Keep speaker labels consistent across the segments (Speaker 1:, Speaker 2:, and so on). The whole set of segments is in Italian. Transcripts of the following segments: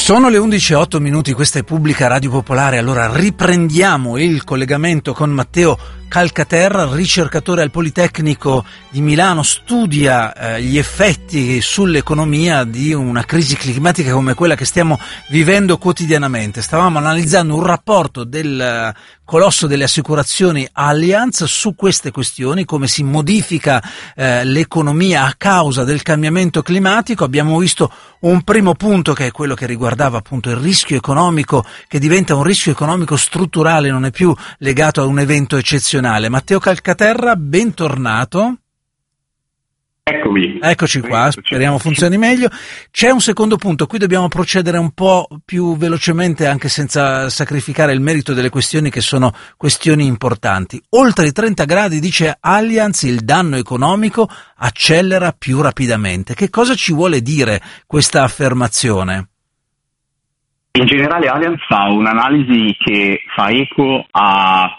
Speaker 1: Sono le 11:08, questa è Pubblica Radio Popolare. Allora riprendiamo il collegamento con Matteo Calcaterra, ricercatore al Politecnico di Milano, studia gli effetti sull'economia di una crisi climatica come quella che stiamo vivendo quotidianamente. Stavamo analizzando un rapporto del colosso delle assicurazioni Allianz su queste questioni, come si modifica l'economia a causa del cambiamento climatico. Abbiamo visto un primo punto, che è quello che riguardava appunto il rischio economico, che diventa un rischio economico strutturale, non è più legato a un evento eccezionale. Matteo Calcaterra, bentornato.
Speaker 2: Eccomi.
Speaker 1: Eccoci qua, speriamo funzioni meglio. C'è un secondo punto, qui dobbiamo procedere un po' più velocemente, anche senza sacrificare il merito delle questioni, che sono questioni importanti. Oltre i 30 gradi, dice Allianz, il danno economico accelera più rapidamente. Che cosa ci vuole dire questa affermazione?
Speaker 2: In generale Allianz fa un'analisi che fa eco a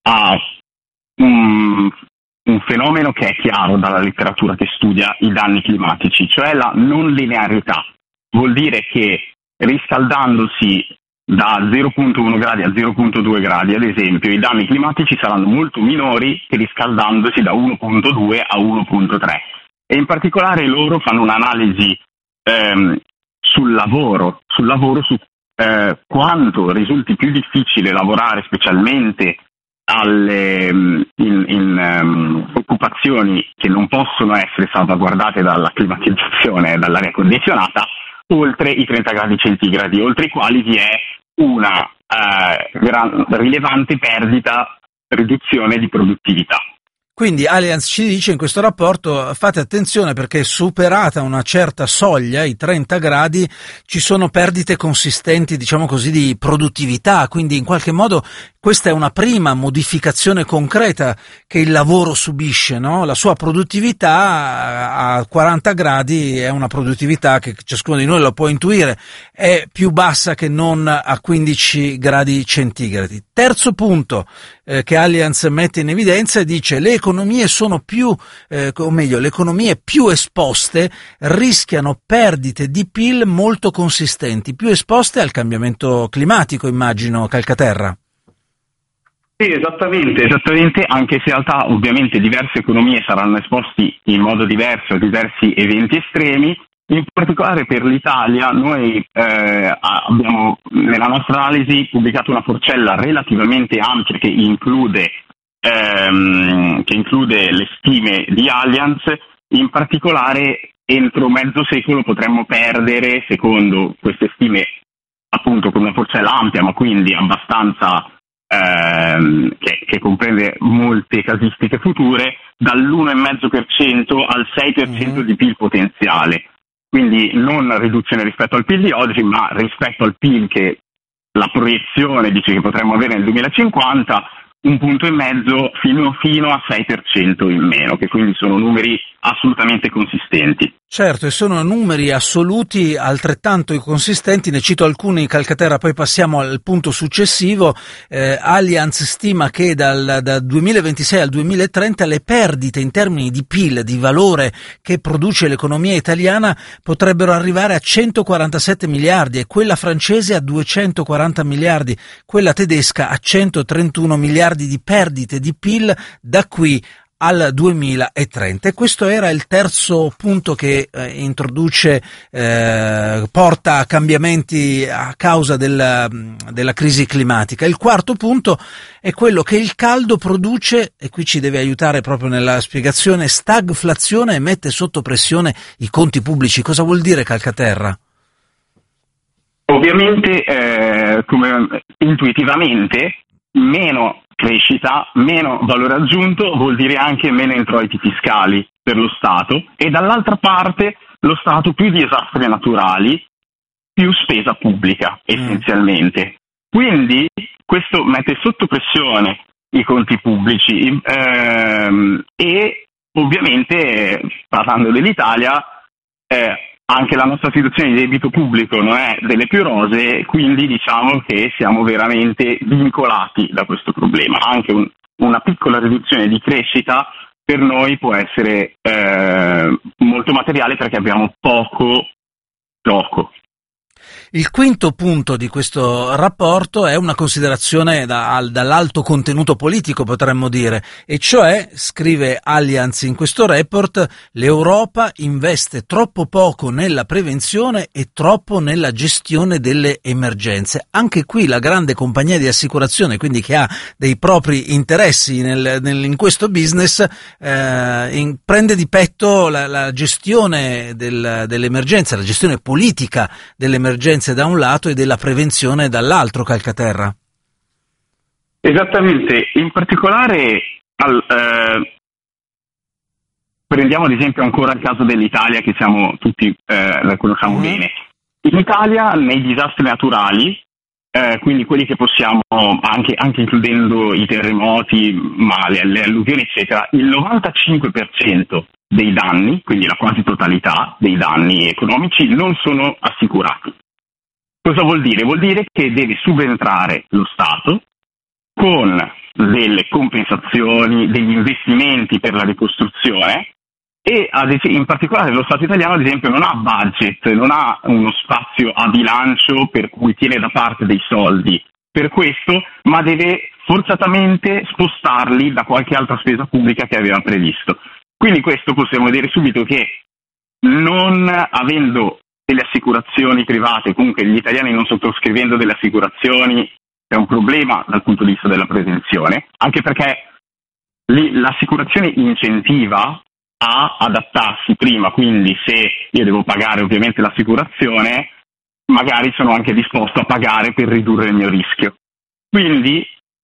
Speaker 2: un fenomeno che è chiaro dalla letteratura che studia i danni climatici, cioè la non linearità. Vuol dire che riscaldandosi da 0,1 gradi a 0,2 gradi, ad esempio, i danni climatici saranno molto minori che riscaldandosi da 1,2 a 1,3. E in particolare loro fanno un'analisi sul lavoro su quanto risulti più difficile lavorare, specialmente in occupazioni che non possono essere salvaguardate dalla climatizzazione e dall'aria condizionata, oltre i 30 gradi centigradi, oltre i quali vi è una rilevante riduzione di produttività.
Speaker 1: Quindi Allianz ci dice in questo rapporto: fate attenzione, perché superata una certa soglia, i 30 gradi, ci sono perdite consistenti, diciamo così, di produttività. Quindi in qualche modo questa è una prima modificazione concreta che il lavoro subisce, no? La sua produttività a 40 gradi è una produttività che ciascuno di noi lo può intuire, è più bassa che non a 15 gradi centigradi. Terzo punto che Allianz mette in evidenza, dice: le economie sono le economie più esposte rischiano perdite di PIL molto consistenti, più esposte al cambiamento climatico, immagino, Calcaterra.
Speaker 2: Sì, esattamente, anche se in realtà ovviamente diverse economie saranno esposti in modo diverso a diversi eventi estremi. In particolare per l'Italia noi abbiamo nella nostra analisi pubblicato una forcella relativamente ampia che include le stime di Allianz. In particolare entro mezzo secolo potremmo perdere, secondo queste stime, appunto con una forcella ampia, ma quindi abbastanza che comprende molte casistiche future, dall'1,5% al 6% di PIL potenziale. Quindi non riduzione rispetto al PIL di oggi, ma rispetto al PIL che la proiezione dice che potremmo avere nel 2050, 1,5 punti fino a 6% in meno, che quindi sono numeri assolutamente consistenti.
Speaker 1: Certo, e sono numeri assoluti altrettanto consistenti. Ne cito alcuni, Calcaterra, poi passiamo al punto successivo. Allianz stima che dal 2026 al 2030 le perdite in termini di PIL, di valore che produce l'economia italiana, potrebbero arrivare a 147 miliardi e quella francese a 240 miliardi, quella tedesca a 131 miliardi di perdite di PIL da qui al 2030. E questo era il terzo punto che porta a cambiamenti a causa della crisi climatica. Il quarto punto è quello che il caldo produce, e qui ci deve aiutare proprio nella spiegazione, stagflazione, e mette sotto pressione i conti pubblici. Cosa vuol dire, Calcaterra?
Speaker 2: Ovviamente, come intuitivamente, meno crescita, meno valore aggiunto vuol dire anche meno introiti fiscali per lo Stato, e dall'altra parte lo Stato più disastri naturali, più spesa pubblica essenzialmente. Quindi questo mette sotto pressione i conti pubblici e ovviamente, parlando dell'Italia, anche la nostra situazione di debito pubblico non è delle più rosee, quindi diciamo che siamo veramente vincolati da questo problema. Anche una piccola riduzione di crescita per noi può essere molto materiale, perché abbiamo poco gioco.
Speaker 1: Il quinto punto di questo rapporto è una considerazione dall'alto contenuto politico, potremmo dire, e cioè, scrive Allianz in questo report, l'Europa investe troppo poco nella prevenzione e troppo nella gestione delle emergenze. Anche qui la grande compagnia di assicurazione, quindi che ha dei propri interessi in questo business, prende di petto la gestione dell'emergenza, la gestione politica delle emergenze da un lato e della prevenzione dall'altro, Calcaterra.
Speaker 2: Esattamente, in particolare prendiamo ad esempio ancora il caso dell'Italia, che siamo tutti la conosciamo bene. In Italia, nei disastri naturali, quindi quelli che possiamo, anche includendo i terremoti, ma le alluvioni eccetera, il 95% dei danni, quindi la quasi totalità dei danni economici, non sono assicurati. Cosa vuol dire? Vuol dire che deve subentrare lo Stato con delle compensazioni, degli investimenti per la ricostruzione e in particolare lo Stato italiano ad esempio non ha budget, non ha uno spazio a bilancio per cui tiene da parte dei soldi per questo, ma deve forzatamente spostarli da qualche altra spesa pubblica che aveva previsto. Quindi questo possiamo vedere subito che non avendo delle assicurazioni private, comunque gli italiani non sottoscrivendo delle assicurazioni, è un problema dal punto di vista della prevenzione, anche perché l'assicurazione incentiva a adattarsi prima, quindi se io devo pagare ovviamente l'assicurazione, magari sono anche disposto a pagare per ridurre il mio rischio. Quindi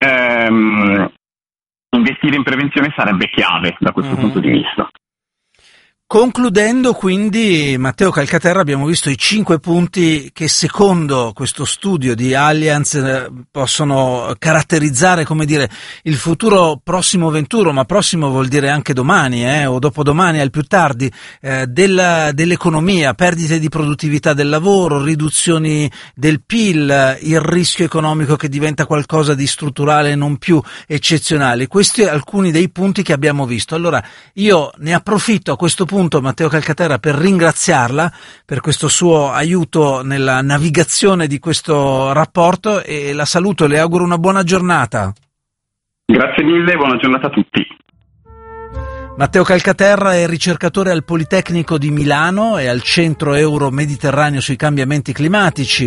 Speaker 2: investire in prevenzione sarebbe chiave da questo punto di vista.
Speaker 1: Concludendo quindi, Matteo Calcaterra, abbiamo visto i 5 punti che secondo questo studio di Allianz possono caratterizzare, come dire, il futuro prossimo venturo, ma prossimo vuol dire anche domani o dopodomani al più tardi, dell'economia, perdite di produttività del lavoro, riduzioni del PIL, il rischio economico che diventa qualcosa di strutturale e non più eccezionale. Questi sono alcuni dei punti che abbiamo visto. Allora io ne approfitto a questo punto, Matteo Calcaterra, per ringraziarla per questo suo aiuto nella navigazione di questo rapporto e la saluto e le auguro una buona giornata.
Speaker 2: Grazie mille, buona giornata a tutti.
Speaker 1: Matteo Calcaterra è ricercatore al Politecnico di Milano e al Centro Euro Mediterraneo sui cambiamenti climatici.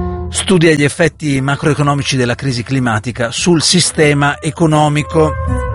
Speaker 1: Studia gli effetti macroeconomici della crisi climatica sul sistema economico.